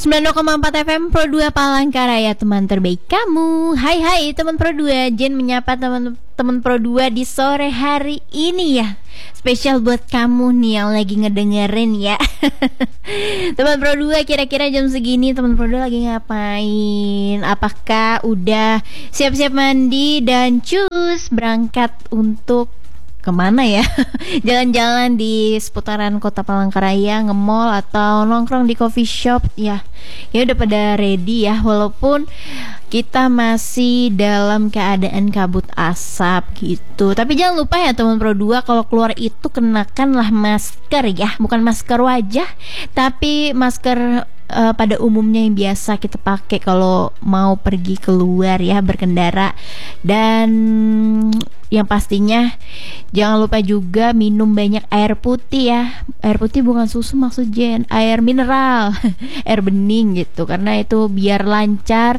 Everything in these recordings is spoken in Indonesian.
90,4 FM Pro 2 Palangkaraya, teman terbaik kamu. Hai teman Pro 2, Jen menyapa teman Pro 2 di sore hari ini ya. Spesial buat kamu nih yang lagi ngedengerin ya. Teman Pro 2, kira-kira jam segini teman Pro 2 lagi ngapain? Apakah udah siap-siap mandi dan cus berangkat untuk kemana ya? Jalan-jalan di seputaran kota Palangkaraya, nge-mall atau nongkrong di coffee shop ya. Ya udah pada ready ya, walaupun kita masih dalam keadaan kabut asap gitu. Tapi jangan lupa ya teman Pro 2, kalau keluar itu kenakanlah masker ya. Bukan masker wajah, tapi masker pada umumnya yang biasa kita pakai kalau mau pergi keluar ya, berkendara. Dan yang pastinya jangan lupa juga minum banyak air putih ya. Air putih bukan susu maksud Jen, air mineral, air bening gitu, karena itu biar lancar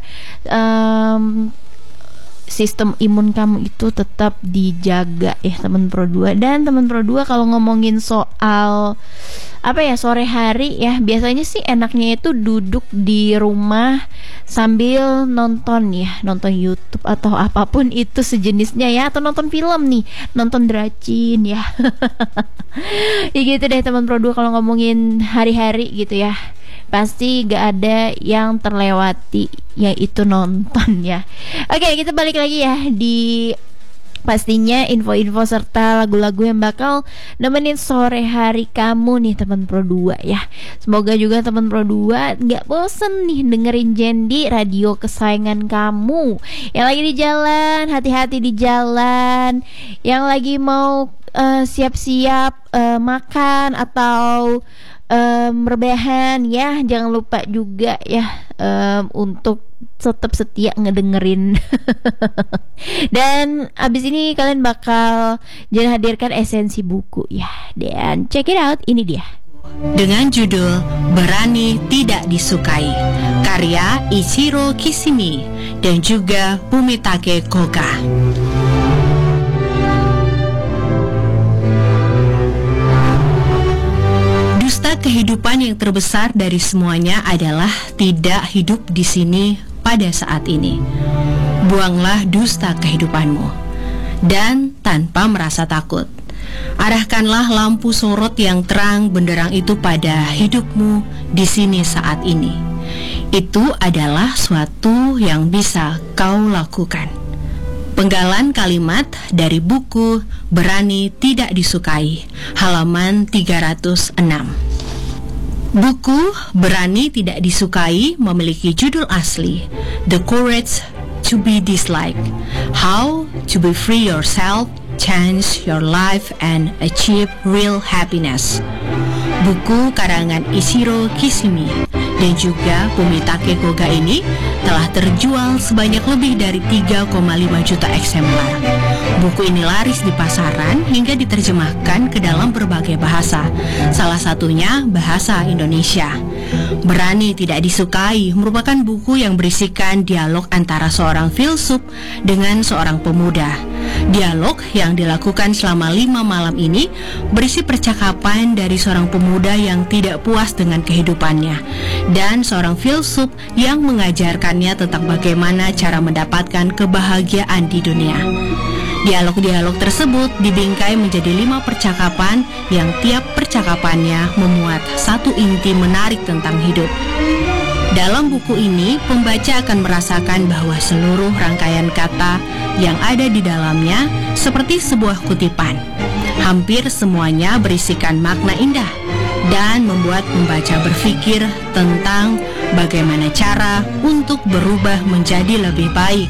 sistem imun kamu itu tetap dijaga ya teman Pro 2. Dan teman Pro 2, kalau ngomongin soal apa ya, sore hari ya, biasanya sih enaknya itu duduk di rumah sambil nonton ya, nonton YouTube atau apapun itu sejenisnya ya, atau nonton film nih, nonton Dracin ya. Ya gitu deh teman Pro 2, kalau ngomongin hari-hari gitu ya, pasti gak ada yang terlewati, yaitu nonton ya. Oke, kita balik lagi ya di pastinya info-info serta lagu-lagu yang bakal nemenin sore hari kamu nih teman Pro 2 ya. Semoga juga teman Pro 2 gak bosen nih dengerin Jendi, radio kesayangan kamu. Yang lagi di jalan, hati-hati di jalan. Yang lagi mau siap-siap makan atau rebahan ya, jangan lupa juga ya untuk tetap setia ngedengerin. Dan abis ini kalian bakal jadi hadirkan esensi buku ya. Dan check it out, ini dia. Dengan judul Berani Tidak Disukai, karya Ichiro Kishimi dan juga Fumitake Koga. Dusta kehidupan yang terbesar dari semuanya adalah tidak hidup di sini pada saat ini. Buanglah dusta kehidupanmu, dan tanpa merasa takut, arahkanlah lampu sorot yang terang benderang itu pada hidupmu di sini saat ini. Itu adalah suatu yang bisa kau lakukan. Penggalan kalimat dari buku Berani Tidak Disukai, halaman 306. Buku Berani Tidak Disukai memiliki judul asli The Courage to be Disliked, How to be Free Yourself, Change Your Life and Achieve Real Happiness. Buku karangan Ichiro Kishimi dan juga Fumitake Koga ini telah terjual sebanyak lebih dari 3,5 juta eksemplar. Buku ini laris di pasaran hingga diterjemahkan ke dalam berbagai bahasa, salah satunya bahasa Indonesia. Berani Tidak Disukai merupakan buku yang berisikan dialog antara seorang filsuf dengan seorang pemuda. Dialog yang dilakukan selama 5 malam ini berisi percakapan dari seorang pemuda yang tidak puas dengan kehidupannya dan seorang filsuf yang mengajarkannya tentang bagaimana cara mendapatkan kebahagiaan di dunia. Dialog-dialog tersebut dibingkai menjadi 5 percakapan yang tiap percakapannya memuat satu inti menarik tentang hidup. Dalam buku ini, pembaca akan merasakan bahwa seluruh rangkaian kata yang ada di dalamnya seperti sebuah kutipan. Hampir semuanya berisikan makna indah dan membuat pembaca berpikir tentang bagaimana cara untuk berubah menjadi lebih baik.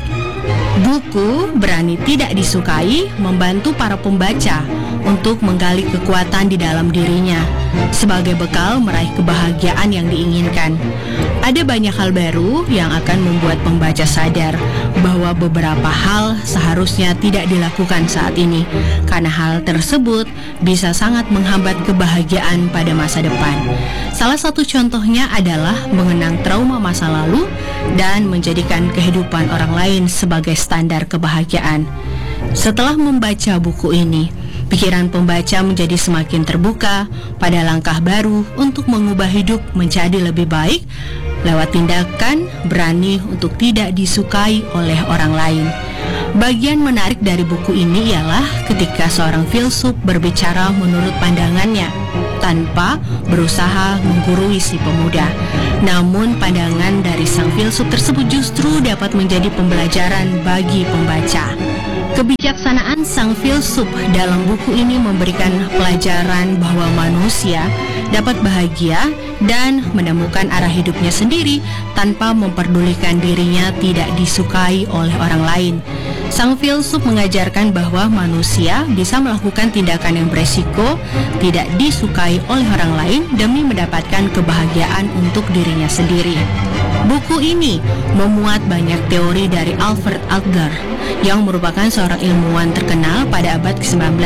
Buku Berani Tidak Disukai membantu para pembaca untuk menggali kekuatan di dalam dirinya sebagai bekal meraih kebahagiaan yang diinginkan. Ada banyak hal baru yang akan membuat pembaca sadar bahwa beberapa hal seharusnya tidak dilakukan saat ini, karena hal tersebut bisa sangat menghambat kebahagiaan pada masa depan. Salah satu contohnya adalah mengenang trauma masa lalu dan menjadikan kehidupan orang lain sebagai standar kebahagiaan. Setelah membaca buku ini, pikiran pembaca menjadi semakin terbuka pada langkah baru untuk mengubah hidup menjadi lebih baik lewat tindakan berani untuk tidak disukai oleh orang lain. Bagian menarik dari buku ini ialah ketika seorang filsuf berbicara menurut pandangannya, tanpa berusaha menggurui si pemuda. Namun pandangan dari sang filsuf tersebut justru dapat menjadi pembelajaran bagi pembaca. Kebijaksanaan sang filsuf dalam buku ini memberikan pelajaran bahwa manusia dapat bahagia dan menemukan arah hidupnya sendiri tanpa memperdulikan dirinya tidak disukai oleh orang lain. Sang filsuf mengajarkan bahwa manusia bisa melakukan tindakan yang beresiko, tidak disukai oleh orang lain demi mendapatkan kebahagiaan untuk dirinya sendiri. Buku ini memuat banyak teori dari Alfred Adler yang merupakan seorang ilmuwan terkenal pada abad ke-19.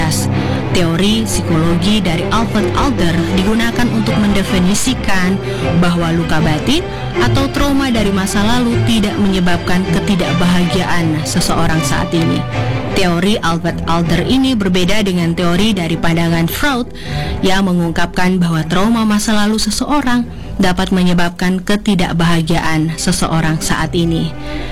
Teori psikologi dari Alfred Adler digunakan untuk mendefinisikan bahwa luka batin atau trauma dari masa lalu tidak menyebabkan ketidakbahagiaan seseorang saat ini. Teori Alfred Adler ini berbeda dengan teori dari pandangan Freud yang mengungkapkan bahwa trauma masa lalu seseorang dapat menyebabkan ketidakbahagiaan seseorang saat ini.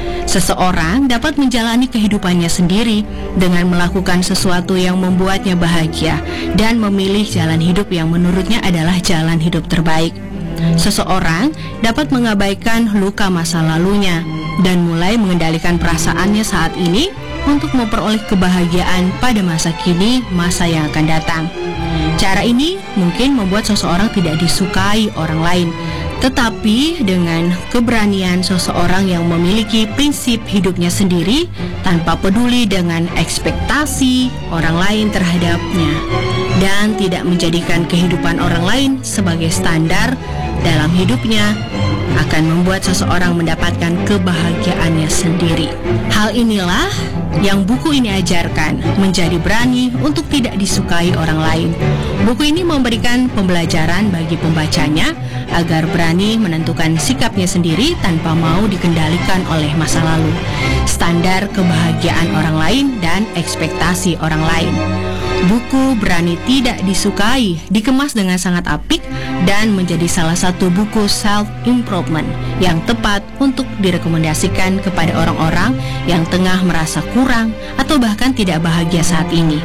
Seseorang dapat menjalani kehidupannya sendiri dengan melakukan sesuatu yang membuatnya bahagia dan memilih jalan hidup yang menurutnya adalah jalan hidup terbaik. Seseorang dapat mengabaikan luka masa lalunya dan mulai mengendalikan perasaannya saat ini untuk memperoleh kebahagiaan pada masa kini, masa yang akan datang. Cara ini mungkin membuat seseorang tidak disukai orang lain, tetapi dengan keberanian seseorang yang memiliki prinsip hidupnya sendiri tanpa peduli dengan ekspektasi orang lain terhadapnya dan tidak menjadikan kehidupan orang lain sebagai standar dalam hidupnya akan membuat seseorang mendapatkan kebahagiaannya sendiri. Hal inilah yang buku ini ajarkan, menjadi berani untuk tidak disukai orang lain. Buku ini memberikan pembelajaran bagi pembacanya agar berani menentukan sikapnya sendiri tanpa mau dikendalikan oleh masa lalu, standar kebahagiaan orang lain, dan ekspektasi orang lain. Buku Berani Tidak Disukai dikemas dengan sangat apik dan menjadi salah satu buku self-improvement yang tepat untuk direkomendasikan kepada orang-orang yang tengah merasa kurang atau bahkan tidak bahagia saat ini.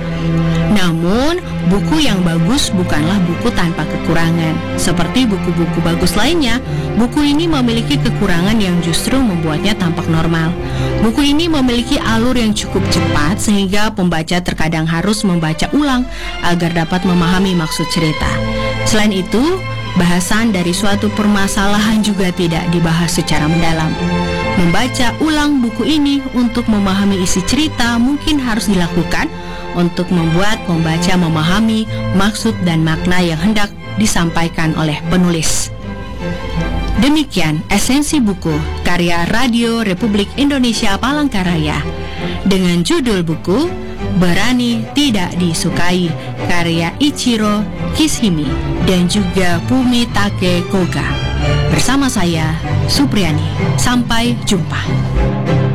Namun, buku yang bagus bukanlah buku tanpa kekurangan. Seperti buku-buku bagus lainnya, buku ini memiliki kekurangan yang justru membuatnya tampak normal. Buku ini memiliki alur yang cukup cepat sehingga pembaca terkadang harus membaca ulang agar dapat memahami maksud cerita. Selain itu, bahasan dari suatu permasalahan juga tidak dibahas secara mendalam. Membaca ulang buku ini untuk memahami isi cerita mungkin harus dilakukan untuk membuat pembaca memahami maksud dan makna yang hendak disampaikan oleh penulis. Demikian esensi buku karya Radio Republik Indonesia Palangkaraya dengan judul buku Berani Tidak Disukai karya Ichiro Kishimi dan juga Fumitake Koga. Bersama saya, Supriyani. Sampai jumpa.